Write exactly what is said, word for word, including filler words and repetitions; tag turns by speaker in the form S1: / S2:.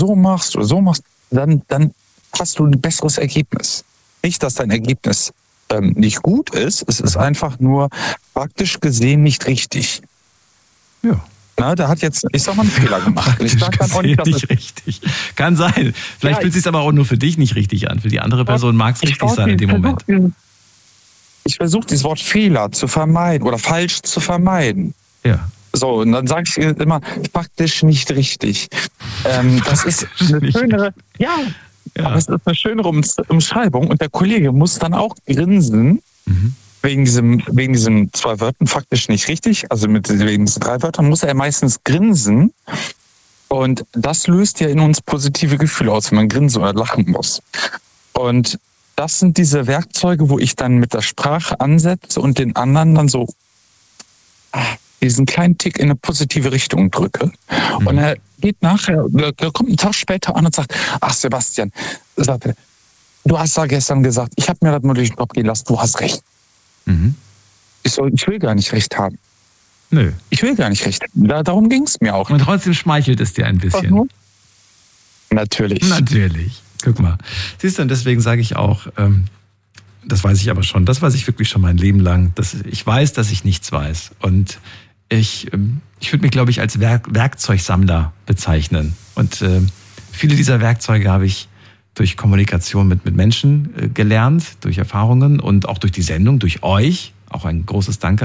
S1: so machst oder so machst, dann, dann hast du ein besseres Ergebnis. Nicht, dass dein Ergebnis ähm, nicht gut ist, es ist einfach nur praktisch gesehen nicht richtig.
S2: Ja.
S1: Na, der hat jetzt, ich sag mal, einen Fehler gemacht.
S2: Praktisch
S1: Ich sag dann auch nicht, dass
S2: nicht richtig. Kann sein. Vielleicht
S1: Ja,
S2: fühlt es sich aber auch nur für dich nicht richtig an. Für die andere Person mag es
S1: ich
S2: richtig sein in dem
S1: versuch,
S2: Moment.
S1: diesen- Ich versuche dieses Wort Fehler zu vermeiden oder falsch zu vermeiden.
S2: Ja.
S1: So, und dann sage ich immer, praktisch nicht richtig. Ähm, das ist eine
S2: nicht.
S1: schönere, ja,
S2: Ja.
S1: aber es ist eine schönere Um- Umschreibung und der Kollege muss dann auch grinsen,
S2: Mhm.
S1: wegen diesem, wegen diesen zwei Wörtern, faktisch nicht richtig, also mit wegen diesen drei Wörtern muss er meistens grinsen und das löst ja in uns positive Gefühle aus, wenn man grinsen oder lachen muss. Und das sind diese Werkzeuge, wo ich dann mit der Sprache ansetze und den anderen dann so diesen kleinen Tick in eine positive Richtung drücke.
S2: Mhm.
S1: Und er geht nachher, er kommt einen Tag später an und sagt, ach Sebastian, sagt er, du hast da gestern gesagt, ich habe mir das mal durch den Kopf gehen lassen, du hast recht.
S2: Mhm.
S1: Ich, soll, ich will gar nicht recht haben.
S2: Nö.
S1: Ich will gar nicht recht haben. Da, darum ging es mir auch.
S2: Und trotzdem schmeichelt es dir ein bisschen.
S1: Natürlich.
S2: Natürlich. Guck mal. Siehst du, und deswegen sage ich auch, ähm, das weiß ich aber schon, das weiß ich wirklich schon mein Leben lang, dass ich weiß, dass ich nichts weiß. Und ich, ähm, ich würde mich, glaube ich, als Werk- Werkzeugsammler bezeichnen. Und äh, viele dieser Werkzeuge habe ich durch Kommunikation mit, mit Menschen äh, gelernt, durch Erfahrungen und auch durch die Sendung, durch euch. Auch ein großes Danke